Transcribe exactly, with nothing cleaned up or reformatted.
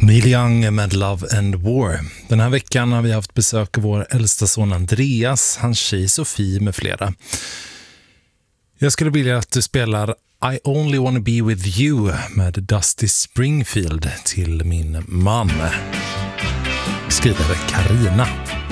Neil Young med Love and War. Den här veckan har vi haft besök av vår äldsta son Andreas, hans tjej Sofie med flera. Jag skulle vilja att du spelar I Only Wanna Be With You med Dusty Springfield till min man. Skriver Karina.